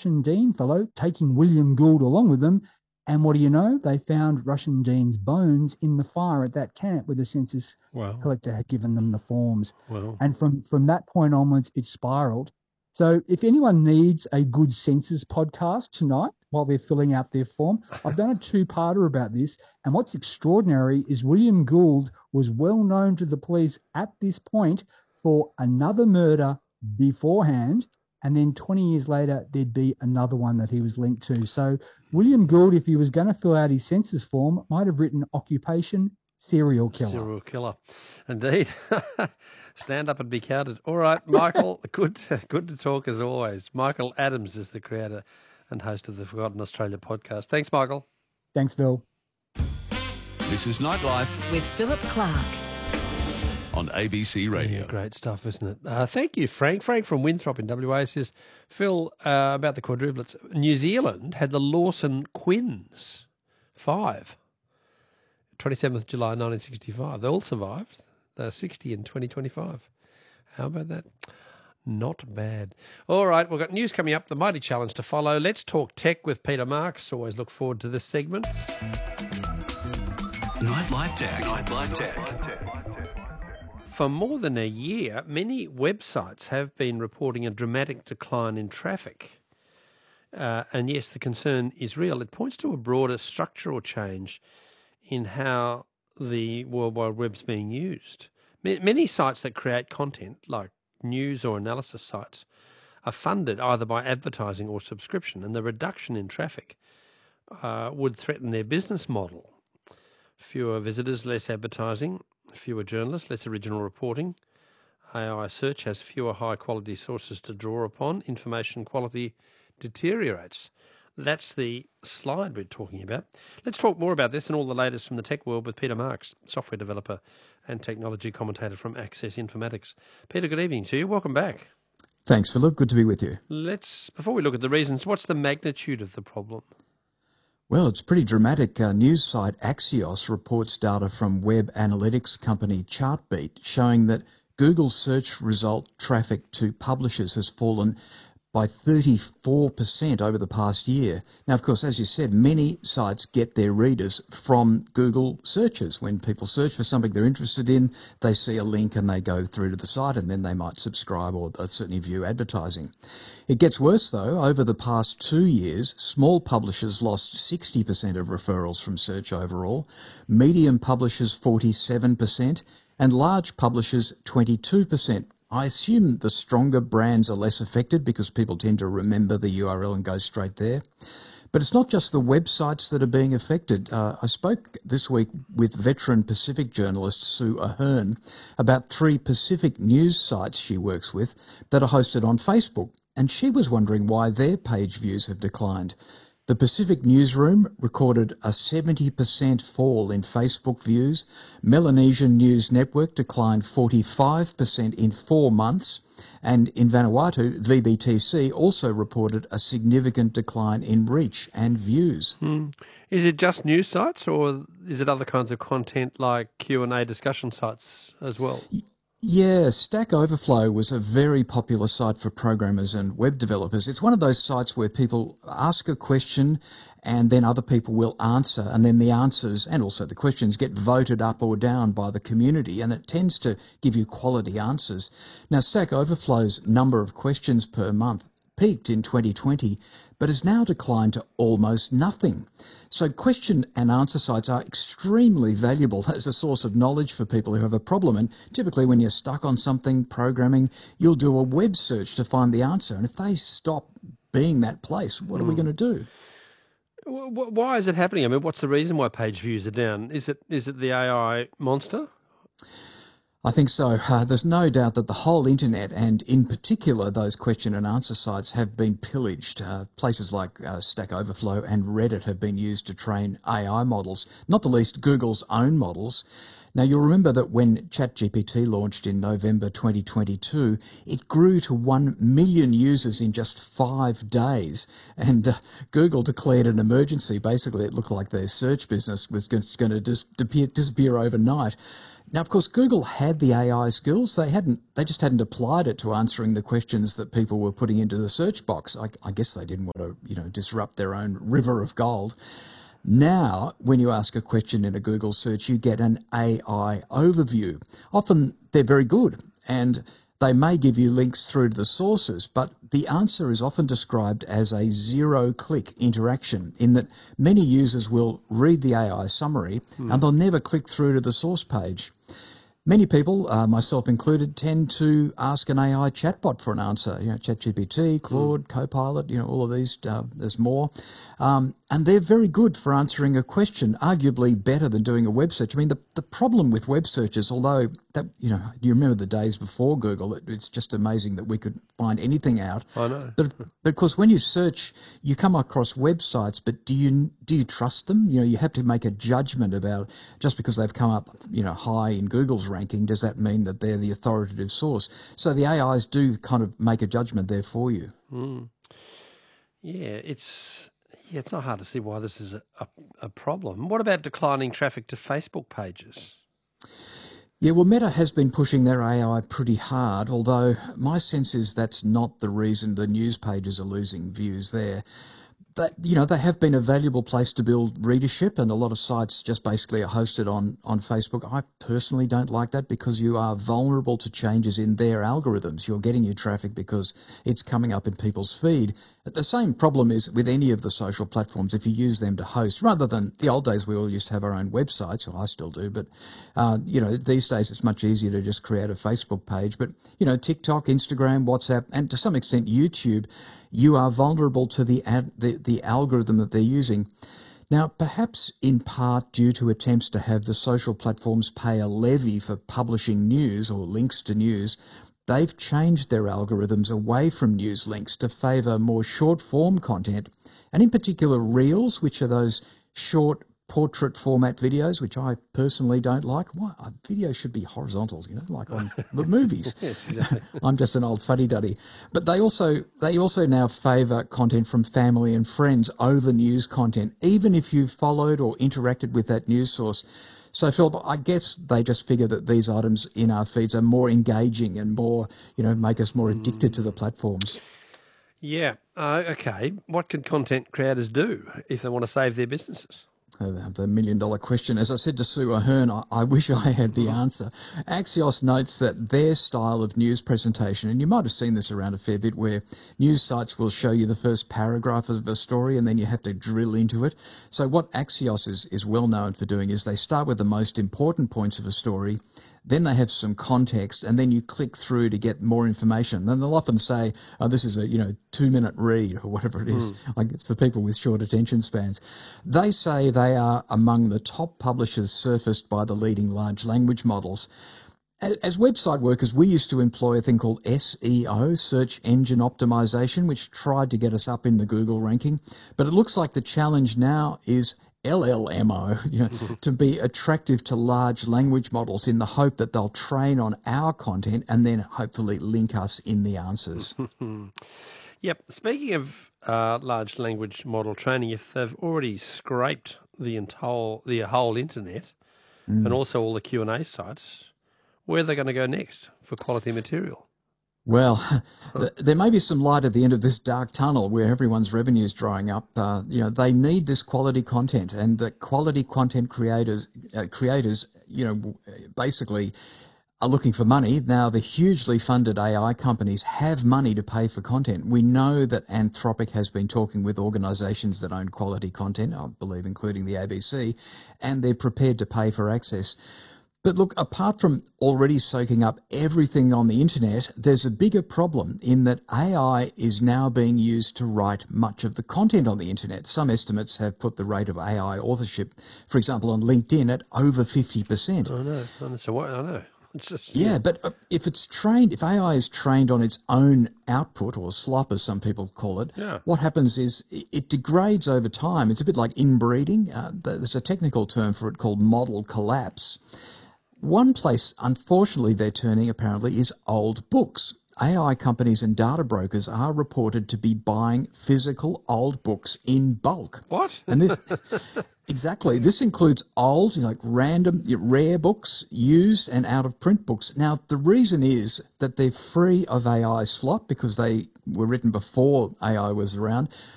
Russian Dean fellow, taking William Gould along with them. And what do you know? They found Russian Dean's bones in the fire at that camp where the census collector had given them the forms. Wow. And from that point onwards, it spiraled. So if anyone needs a good census podcast tonight while they're filling out their form, I've done a two-parter about this. And what's extraordinary is William Gould was well known to the police at this point for another murder beforehand. And then 20 years later, there'd be another one that he was linked to. So William Gould, if he was going to fill out his census form, might have written occupation serial killer. Serial killer. Indeed. Stand up and be counted. All right, Michael, good to talk as always. Michael Adams is the creator and host of the Forgotten Australia podcast. Thanks, Michael. Thanks, Phil. This is Nightlife with Philip Clark on ABC Radio. Yeah, great stuff, isn't it? Thank you, Frank. Frank from Winthrop in WA says, Phil, about the quadruplets. New Zealand had the Lawson Quins, 5, 27th July 1965. They all survived. They're 60 in 2025. How about that? Not bad. All right, we've got news coming up, the mighty challenge to follow. Let's talk tech with Peter Marks. Always look forward to this segment. Nightlife Tech. Nightlife Tech. For more than a year, many websites have been reporting a dramatic decline in traffic. And yes, the concern is real. It points to a broader structural change in how the World Wide Web's being used. Many sites that create content, like news or analysis sites, are funded either by advertising or subscription, and the reduction in traffic would threaten their business model. Fewer visitors, less advertising, fewer journalists, less original reporting. AI search has fewer high-quality sources to draw upon. Information quality deteriorates. That's the slide we're talking about. Let's talk more about this and all the latest from the tech world with Peter Marks, software developer and technology commentator from Access Informatics. Peter, good evening to you. Welcome back. Thanks, Philip. Good to be with you. Before we look at the reasons, what's the magnitude of the problem? Well, it's pretty dramatic. News site Axios reports data from web analytics company Chartbeat showing that Google's search result traffic to publishers has fallen by 34% over the past year. Now, of course, as you said, many sites get their readers from Google searches. When people search for something they're interested in, they see a link and they go through to the site and then they might subscribe or certainly view advertising. It gets worse, though. Over the past 2 years, small publishers lost 60% of referrals from search overall, medium publishers 47%, and large publishers 22%. I assume the stronger brands are less affected because people tend to remember the URL and go straight there. But it's not just the websites that are being affected. I spoke this week with veteran Pacific journalist Sue Ahern about 3 Pacific news sites she works with that are hosted on Facebook, and she was wondering why their page views have declined. The Pacific Newsroom recorded a 70% fall in Facebook views. Melanesian News Network declined 45% in 4 months. And in Vanuatu, VBTC also reported a significant decline in reach and views. Is it just news sites or is it other kinds of content like Q&A discussion sites as well? Yeah, Stack Overflow was a very popular site for programmers and web developers. It's one of those sites where people ask a question and then other people will answer, and then the answers and also the questions get voted up or down by the community, and it tends to give you quality answers. Now, Stack Overflow's number of questions per month peaked in 2020, but has now declined to almost nothing. So question and answer sites are extremely valuable as a source of knowledge for people who have a problem. And typically when you're stuck on something programming, you'll do a web search to find the answer. And if they stop being that place, what are we going to do? Why is it happening? I mean, what's the reason why page views are down? Is it the AI monster? I think so. There's no doubt that the whole internet, and in particular those question and answer sites, have been pillaged. Places like Stack Overflow and Reddit have been used to train AI models, not the least Google's own models. Now, you'll remember that when ChatGPT launched in November 2022, it grew to 1 million users in just 5 days. And Google declared an emergency. Basically, it looked like their search business was going to disappear overnight. Now, of course, Google had the AI skills. They just hadn't applied it to answering the questions that people were putting into the search box. I guess they didn't want to, disrupt their own river of gold. Now, when you ask a question in a Google search, you get an AI overview. Often they're very good, and they may give you links through to the sources, but the answer is often described as a zero-click interaction, in that many users will read the AI summary and they'll never click through to the source page. Many people, myself included, tend to ask an AI chatbot for an answer. ChatGPT, Claude, Copilot, all of these, there's more. And they're very good for answering a question, arguably better than doing a web search. I mean, the problem with web searches, although that, you remember the days before Google, it's just amazing that we could find anything out. I know. But of course, when you search, you come across websites, but do you trust them? You have to make a judgment about, just because they've come up, high in Google's ranking, does that mean that they're the authoritative source? So the AIs do kind of make a judgment there for you. Yeah, it's not hard to see why this is a problem. What about declining traffic to Facebook pages? Yeah, well, Meta has been pushing their AI pretty hard, although my sense is that's not the reason the news pages are losing views there. They have been a valuable place to build readership, and a lot of sites just basically are hosted on Facebook. I personally don't like that, because you are vulnerable to changes in their algorithms. You're getting your traffic because it's coming up in people's feed. The same problem is with any of the social platforms if you use them to host, rather than the old days we all used to have our own websites, or I still do, but, these days it's much easier to just create a Facebook page. But, TikTok, Instagram, WhatsApp, and to some extent YouTube, you are vulnerable to the algorithm that they're using. Now, perhaps in part due to attempts to have the social platforms pay a levy for publishing news or links to news, they've changed their algorithms away from news links to favour more short-form content, and in particular Reels, which are those short portrait format videos, which I personally don't like. Why? A video should be horizontal, like on the movies. Yes, exactly. I'm just an old fuddy-duddy. But they also now favour content from family and friends over news content, even if you've followed or interacted with that news source. So, Philip, I guess they just figure that these items in our feeds are more engaging and more, make us more addicted to the platforms. Yeah. Okay. What can content creators do if they want to save their businesses? The million-dollar question. As I said to Sue Ahern, I wish I had the answer. Axios notes that their style of news presentation, and you might have seen this around a fair bit, where news sites will show you the first paragraph of a story and then you have to drill into it. So what Axios is well known for doing is they start with the most important points of a story, then they have some context, and then you click through to get more information. And they'll often say, oh, this is a 2-minute read, or whatever it is. Like, it's for people with short attention spans. They say they are among the top publishers surfaced by the leading large language models. As website workers, we used to employ a thing called SEO, search engine optimization, which tried to get us up in the Google ranking. But it looks like the challenge now is LLMO, to be attractive to large language models, in the hope that they'll train on our content and then hopefully link us in the answers. Yep. Speaking of large language model training, if they've already scraped the whole internet and also all the Q&A sites, where are they going to go next for quality material? Well, there may be some light at the end of this dark tunnel where everyone's revenue is drying up. They need this quality content, and the quality content creators, basically are looking for money. Now, the hugely funded AI companies have money to pay for content. We know that Anthropic has been talking with organisations that own quality content, I believe including the ABC, and they're prepared to pay for access. But look, apart from already soaking up everything on the internet, there's a bigger problem in that AI is now being used to write much of the content on the internet. Some estimates have put the rate of AI authorship, for example, on LinkedIn at over 50%. I know. So what? I know. It's just, yeah, but if AI is trained on its own output, or slop as some people call it, what happens is it degrades over time. It's a bit like inbreeding. There's a technical term for it called model collapse. One place, unfortunately, they're turning apparently is old books. AI companies and data brokers are reported to be buying physical old books in bulk. What? And this exactly. This includes old, like random, rare books, used and out of print books. Now, the reason is that they're free of AI slop because they were written before AI was around,